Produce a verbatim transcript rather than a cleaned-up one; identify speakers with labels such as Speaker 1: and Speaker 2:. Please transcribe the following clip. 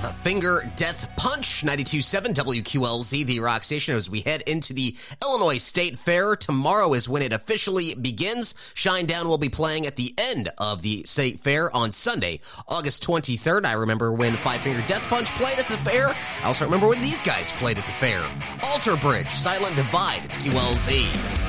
Speaker 1: Five-Finger Death Punch, ninety-two point seven W Q L Z, the rock station, as we head into the Illinois State Fair. Tomorrow is when it officially begins. Shinedown will be playing at the end of the State Fair on Sunday, August twenty-third. I remember when Five-Finger Death Punch played at the fair. I also remember when these guys played at the fair. Alter Bridge, Silent Divide, it's Q L Z.